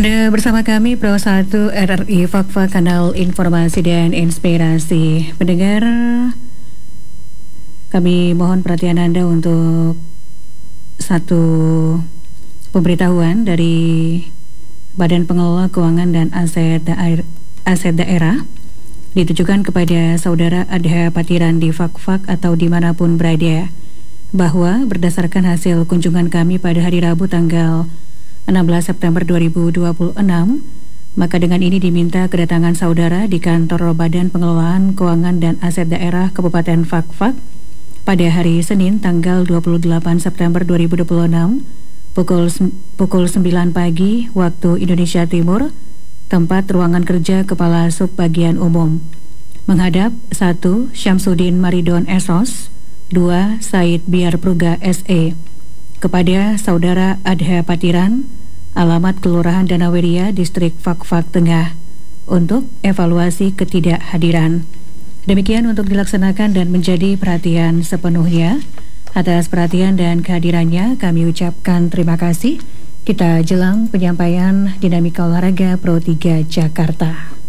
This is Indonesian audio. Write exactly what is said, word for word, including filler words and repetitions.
Anda bersama kami Pro satu R R I Fakfa, kanal informasi dan inspirasi. Pendengar, kami mohon perhatian Anda untuk satu pemberitahuan dari Badan Pengelola Keuangan dan Aset, Daer Aset Daerah, ditujukan kepada Saudara Adha Patiran di Fakfak atau dimanapun berada, bahwa berdasarkan hasil kunjungan kami pada hari Rabu tanggal enam belas September dua ribu dua puluh enam, maka dengan ini diminta kedatangan saudara di kantor Badan Pengelolaan Keuangan dan Aset Daerah Kabupaten Fakfak pada hari Senin tanggal dua puluh delapan September dua ribu dua puluh enam pukul pukul sembilan pagi waktu Indonesia Timur, tempat ruangan kerja Kepala Sub Bagian Umum, menghadap satu Syamsuddin Maridon S O S, dua Said Biar Pruga S E, kepada Saudara Adha Patiran, alamat Kelurahan Danawiria, Distrik Fakfak Tengah, untuk evaluasi ketidakhadiran. Demikian untuk dilaksanakan dan menjadi perhatian sepenuhnya. Atas perhatian dan kehadirannya kami ucapkan terima kasih. Kita jelang penyampaian dinamika olahraga Pro tiga Jakarta.